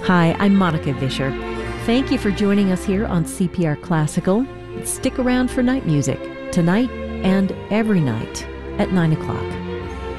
Hi, I'm Monica Vischer. Thank you for joining us here on CPR Classical. Stick around for night music, tonight and every night at 9 o'clock.